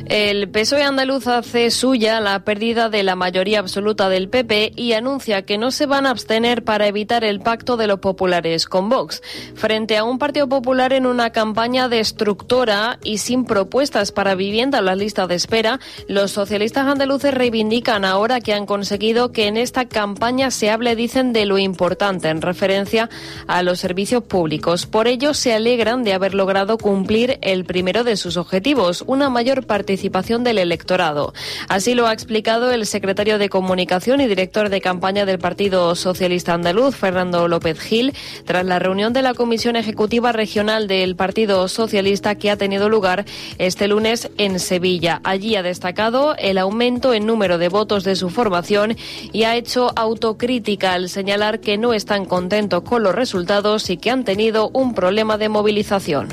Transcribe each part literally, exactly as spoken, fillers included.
El P S O E andaluz hace suya la pérdida de la mayoría absoluta del P P y anuncia que no se van a abstener para evitar el pacto de los populares con Vox. Frente a un Partido Popular en una campaña destructora y sin propuestas para vivienda en la lista de espera, los socialistas andaluces reivindican ahora que han conseguido que en esta campaña se hable, dicen, de lo importante en referencia a los servicios públicos. Por ello, se alegran de haber logrado cumplir el primero de sus objetivos, una mayor participación participación del electorado. Así lo ha explicado el secretario de Comunicación y director de campaña del Partido Socialista Andaluz, Fernando López Gil, tras la reunión de la Comisión Ejecutiva Regional del Partido Socialista que ha tenido lugar este lunes en Sevilla. Allí ha destacado el aumento en número de votos de su formación y ha hecho autocrítica al señalar que no están contentos con los resultados y que han tenido un problema de movilización.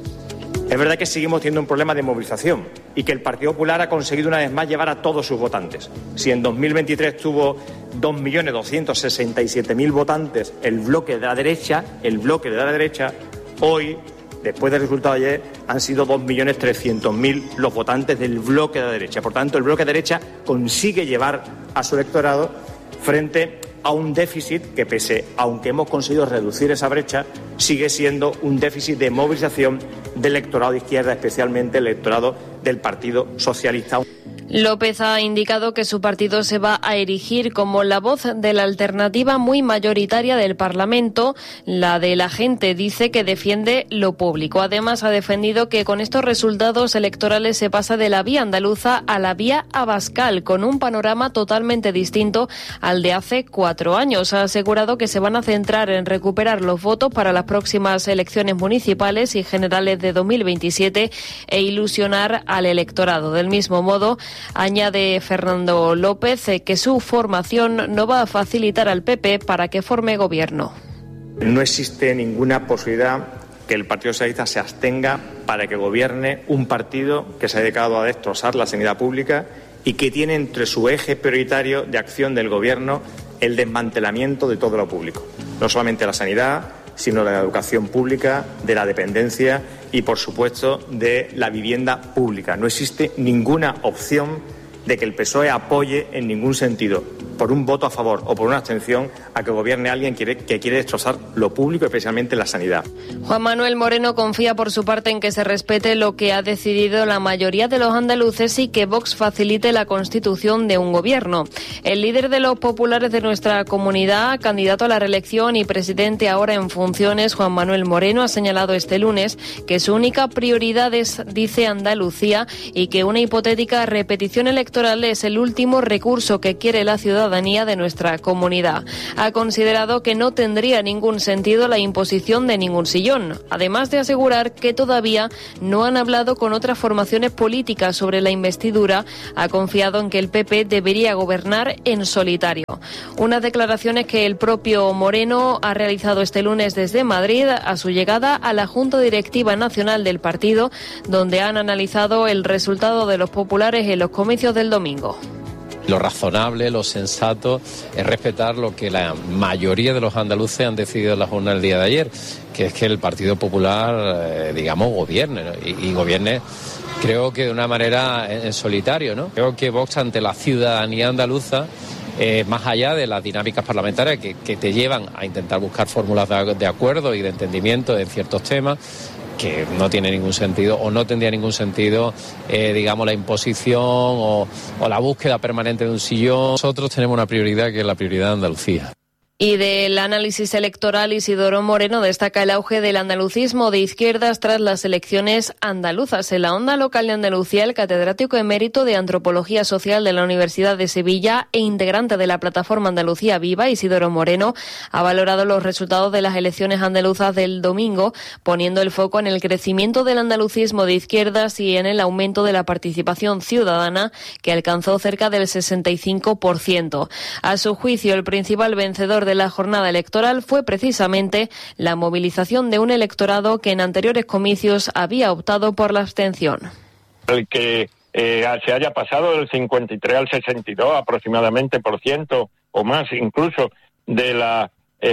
Es verdad que seguimos teniendo un problema de movilización y que el Partido Popular ha conseguido una vez más llevar a todos sus votantes. Si en dos mil veintitrés tuvo dos millones doscientos sesenta y siete mil votantes el bloque de la derecha, el bloque de la derecha, hoy, después del resultado de ayer, han sido dos millones trescientos mil los votantes del bloque de la derecha. Por tanto, el bloque de derecha consigue llevar a su electorado frente a un déficit que, pese, aunque hemos conseguido reducir esa brecha, sigue siendo un déficit de movilización del electorado de izquierda, especialmente el electorado del Partido Socialista. López ha indicado que su partido se va a erigir como la voz de la alternativa muy mayoritaria del Parlamento, la de la gente, dice, que defiende lo público. Además, ha defendido que con estos resultados electorales se pasa de la vía andaluza a la vía Abascal, con un panorama totalmente distinto al de hace cuatro años. Ha asegurado que se van a centrar en recuperar los votos para las próximas elecciones municipales y generales de dos mil veintisiete e ilusionar al electorado. Del mismo modo, añade Fernando López eh, que su formación no va a facilitar al P P para que forme gobierno. No existe ninguna posibilidad que el Partido Socialista se abstenga para que gobierne un partido que se ha dedicado a destrozar la sanidad pública y que tiene entre su eje prioritario de acción del gobierno el desmantelamiento de todo lo público. No solamente la sanidad, sino de la educación pública, de la dependencia y, por supuesto, de la vivienda pública. No existe ninguna opción de que el P S O E apoye en ningún sentido, por un voto a favor o por una abstención, a que gobierne alguien que quiere destrozar lo público, especialmente la sanidad. Juan Manuel Moreno confía por su parte en que se respete lo que ha decidido la mayoría de los andaluces y que Vox facilite la constitución de un gobierno. El líder de los populares de nuestra comunidad, candidato a la reelección y presidente ahora en funciones, Juan Manuel Moreno, ha señalado este lunes que su única prioridad es, dice, Andalucía, y que una hipotética repetición electoral es el último recurso que quiere la ciudadanía de nuestra comunidad. Ha considerado que no tendría ningún sentido la imposición de ningún sillón, además de asegurar que todavía no han hablado con otras formaciones políticas sobre la investidura. Ha confiado en que el P P debería gobernar en solitario. Unas declaraciones que el propio Moreno ha realizado este lunes desde Madrid a su llegada a la Junta Directiva Nacional del partido, donde han analizado el resultado de los populares en los comicios del domingo. Lo razonable, lo sensato es respetar lo que la mayoría de los andaluces han decidido en la jornada del día de ayer, que es que el Partido Popular, eh, digamos, gobierne, ¿no? y, y gobierne, creo que de una manera en, en solitario, ¿no? Creo que Vox, ante la ciudadanía andaluza, eh, más allá de las dinámicas parlamentarias que, que te llevan a intentar buscar fórmulas de, de acuerdo y de entendimiento en ciertos temas, que no tiene ningún sentido o no tendría ningún sentido, eh, digamos, la imposición o, o la búsqueda permanente de un sillón. Nosotros tenemos una prioridad que es la prioridad de Andalucía. Y del análisis electoral, Isidoro Moreno destaca el auge del andalucismo de izquierdas tras las elecciones andaluzas. En la onda local de Andalucía, el catedrático emérito de Antropología Social de la Universidad de Sevilla e integrante de la plataforma Andalucía Viva, Isidoro Moreno, ha valorado los resultados de las elecciones andaluzas del domingo, poniendo el foco en el crecimiento del andalucismo de izquierdas y en el aumento de la participación ciudadana, que alcanzó cerca del sesenta y cinco por ciento. A su juicio, el principal vencedor de la jornada electoral fue precisamente la movilización de un electorado que en anteriores comicios había optado por la abstención. El que eh, se haya pasado del cincuenta y tres al sesenta y dos aproximadamente por ciento o más incluso de la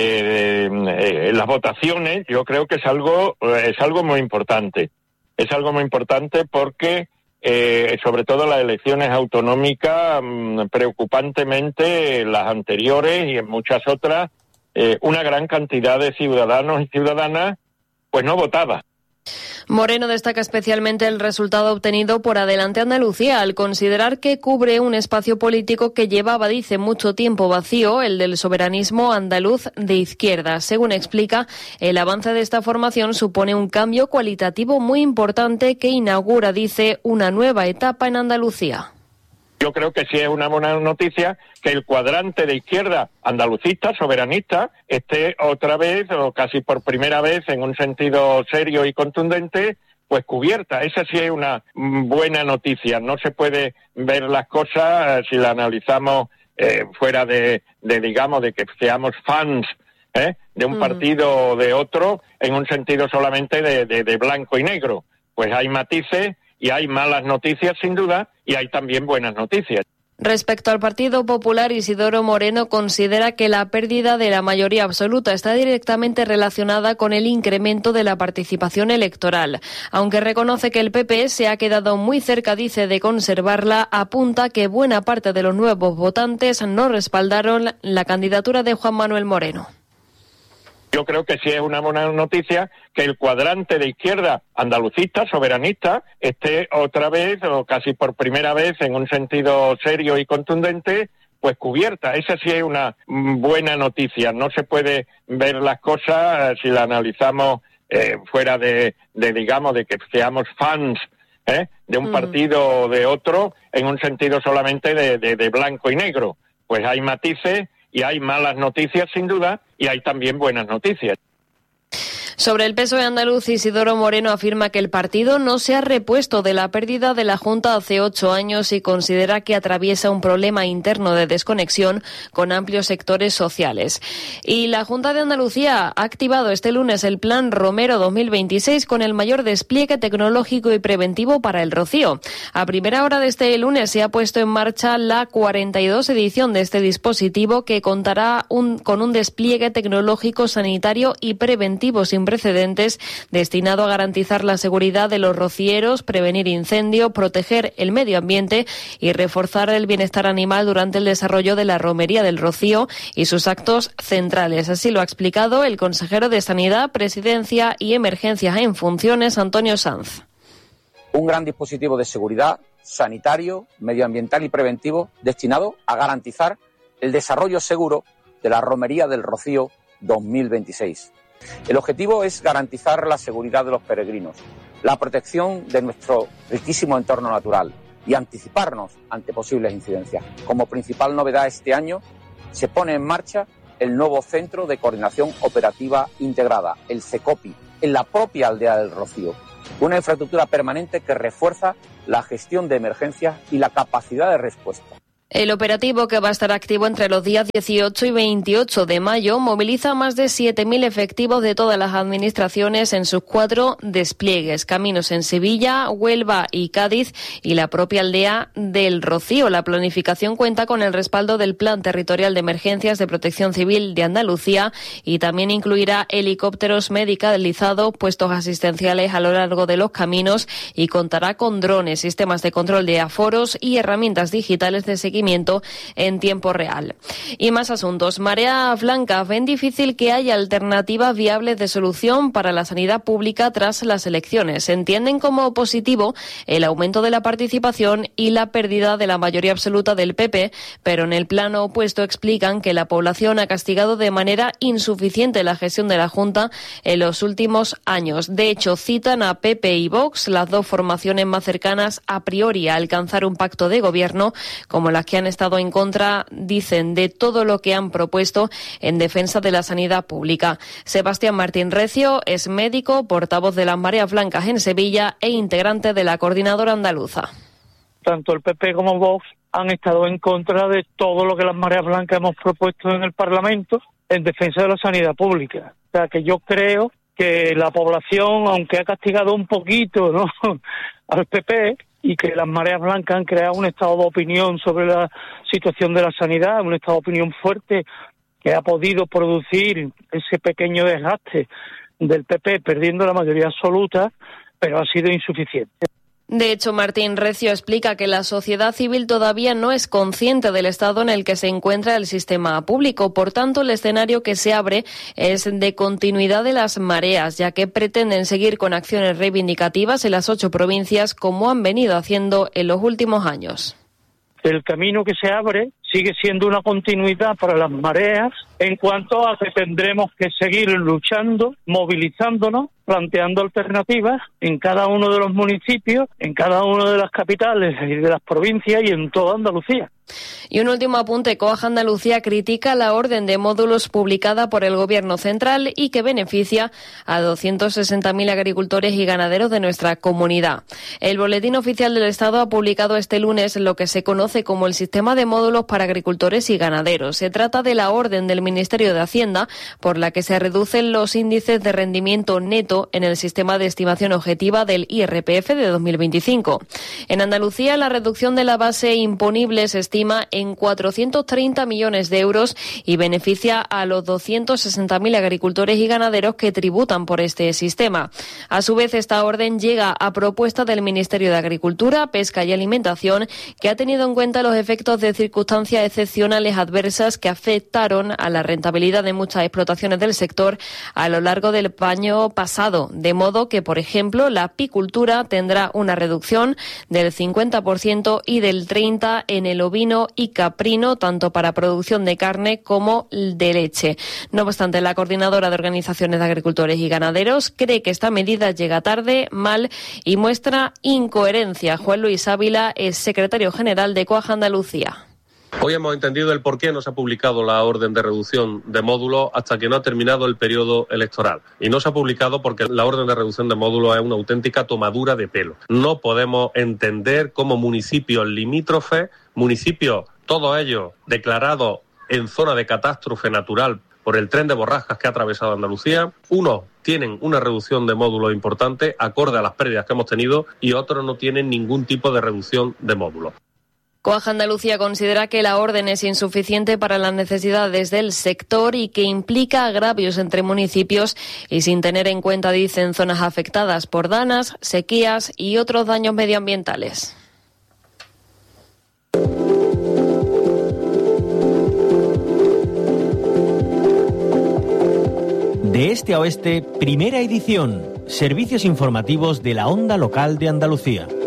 eh, eh, las votaciones, yo creo que es algo es algo muy importante. Es algo muy importante porque eh, sobre todo las elecciones autonómicas, mmm, preocupantemente las anteriores y en muchas otras, eh, una gran cantidad de ciudadanos y ciudadanas pues no votaba. Moreno destaca especialmente el resultado obtenido por Adelante Andalucía, al considerar que cubre un espacio político que llevaba, dice, mucho tiempo vacío, el del soberanismo andaluz de izquierda. Según explica, el avance de esta formación supone un cambio cualitativo muy importante que inaugura, dice, una nueva etapa en Andalucía. Yo creo que sí es una buena noticia que el cuadrante de izquierda andalucista, soberanista, esté otra vez, o casi por primera vez, en un sentido serio y contundente, pues cubierta. Esa sí es una buena noticia. No se puede ver las cosas eh, si la analizamos eh, fuera de, de, digamos, de que seamos fans ¿eh? de un uh-huh. partido o de otro, en un sentido solamente de, de, de blanco y negro. Pues hay matices y hay malas noticias, sin duda, y hay también buenas noticias. Respecto al Partido Popular, Isidoro Moreno considera que la pérdida de la mayoría absoluta está directamente relacionada con el incremento de la participación electoral. Aunque reconoce que el P P se ha quedado muy cerca, dice, de conservarla, apunta que buena parte de los nuevos votantes no respaldaron la candidatura de Juan Manuel Moreno. Yo creo que sí es una buena noticia que el cuadrante de izquierda andalucista, soberanista, esté otra vez, o casi por primera vez, en un sentido serio y contundente, pues cubierta. Esa sí es una buena noticia. No se puede ver las cosas si la analizamos eh, fuera de, de, digamos, de que seamos fans ¿eh? de un mm. partido o de otro, en un sentido solamente de, de, de blanco y negro. Pues hay matices y hay malas noticias, sin duda, y hay también buenas noticias. Sobre el P S O E andaluz, Isidoro Moreno afirma que el partido no se ha repuesto de la pérdida de la Junta hace ocho años y considera que atraviesa un problema interno de desconexión con amplios sectores sociales. Y la Junta de Andalucía ha activado este lunes el Plan Romero dos mil veintiséis con el mayor despliegue tecnológico y preventivo para el rocío. A primera hora de este lunes se ha puesto en marcha la cuarenta y dos edición de este dispositivo, que contará un, con un despliegue tecnológico, sanitario y preventivo sin precedentes, destinado a garantizar la seguridad de los rocieros, prevenir incendios, proteger el medio ambiente y reforzar el bienestar animal durante el desarrollo de la Romería del Rocío y sus actos centrales. Así lo ha explicado el consejero de Sanidad, Presidencia y Emergencias en funciones, Antonio Sanz. Un gran dispositivo de seguridad sanitario, medioambiental y preventivo destinado a garantizar el desarrollo seguro de la Romería del Rocío dos mil veintiséis. El objetivo es garantizar la seguridad de los peregrinos, la protección de nuestro riquísimo entorno natural y anticiparnos ante posibles incidencias. Como principal novedad este año, se pone en marcha el nuevo Centro de Coordinación Operativa Integrada, el CECOPI, en la propia aldea del Rocío. Una infraestructura permanente que refuerza la gestión de emergencias y la capacidad de respuesta. El operativo, que va a estar activo entre los días dieciocho y veintiocho de mayo, moviliza más de siete mil efectivos de todas las administraciones en sus cuatro despliegues: Caminos en Sevilla, Huelva y Cádiz, y la propia aldea del Rocío. La planificación cuenta con el respaldo del Plan Territorial de Emergencias de Protección Civil de Andalucía y también incluirá helicópteros medicalizados, puestos asistenciales a lo largo de los caminos, y contará con drones, sistemas de control de aforos y herramientas digitales de seguimiento en tiempo real. Y más asuntos. Marea Blanca ven difícil que haya alternativas viables de solución para la sanidad pública tras las elecciones. Entienden como positivo el aumento de la participación y la pérdida de la mayoría absoluta del P P, pero en el plano opuesto explican que la población ha castigado de manera insuficiente la gestión de la Junta en los últimos años. De hecho, citan a P P y Vox, las dos formaciones más cercanas a priori a alcanzar un pacto de gobierno, como las que han estado en contra, dicen, de todo lo que han propuesto en defensa de la sanidad pública. Sebastián Martín Recio es médico, portavoz de las Mareas Blancas en Sevilla e integrante de la coordinadora andaluza. Tanto el P P como Vox han estado en contra de todo lo que las Mareas Blancas hemos propuesto en el Parlamento en defensa de la sanidad pública. O sea, que yo creo que la población, aunque ha castigado un poquito, ¿no?, al P P, y que las Mareas Blancas han creado un estado de opinión sobre la situación de la sanidad, un estado de opinión fuerte que ha podido producir ese pequeño desgaste del P P perdiendo la mayoría absoluta, pero ha sido insuficiente. De hecho, Martín Recio explica que la sociedad civil todavía no es consciente del estado en el que se encuentra el sistema público. Por tanto, el escenario que se abre es de continuidad de las mareas, ya que pretenden seguir con acciones reivindicativas en las ocho provincias como han venido haciendo en los últimos años. El camino que se abre sigue siendo una continuidad para las mareas en cuanto a que tendremos que seguir luchando, movilizándonos, planteando alternativas en cada uno de los municipios, en cada una de las capitales y de las provincias y en toda Andalucía. Y un último apunte, COAG Andalucía critica la orden de módulos publicada por el Gobierno central y que beneficia a doscientos sesenta mil agricultores y ganaderos de nuestra comunidad. El Boletín Oficial del Estado ha publicado este lunes lo que se conoce como el sistema de módulos para agricultores y ganaderos. Se trata de la orden del Ministerio de Hacienda por la que se reducen los índices de rendimiento neto en el sistema de estimación objetiva del I R P F de dos mil veinticinco. En Andalucía, la reducción de la base imponible se estima en cuatrocientos treinta millones de euros y beneficia a los doscientos sesenta mil agricultores y ganaderos que tributan por este sistema. A su vez, esta orden llega a propuesta del Ministerio de Agricultura, Pesca y Alimentación, que ha tenido en cuenta los efectos de circunstancias excepcionales adversas que afectaron a la rentabilidad de muchas explotaciones del sector a lo largo del año pasado, de modo que, por ejemplo, la apicultura tendrá una reducción del cincuenta por ciento y del treinta por ciento en el ovino y caprino, tanto para producción de carne como de leche. No obstante, la coordinadora de organizaciones de agricultores y ganaderos cree que esta medida llega tarde, mal y muestra incoherencia. Juan Luis Ávila es secretario general de COAG Andalucía. Hoy hemos entendido el por qué no se ha publicado la orden de reducción de módulos hasta que no ha terminado el periodo electoral. Y no se ha publicado porque la orden de reducción de módulos es una auténtica tomadura de pelo. No podemos entender cómo municipios limítrofes, municipios, todos ellos declarados en zona de catástrofe natural por el tren de borrascas que ha atravesado Andalucía, unos tienen una reducción de módulos importante acorde a las pérdidas que hemos tenido y otros no tienen ningún tipo de reducción de módulos. COAG Andalucía considera que la orden es insuficiente para las necesidades del sector y que implica agravios entre municipios y sin tener en cuenta, dicen, zonas afectadas por danas, sequías y otros daños medioambientales. De este a oeste, primera edición. Servicios informativos de la onda local de Andalucía.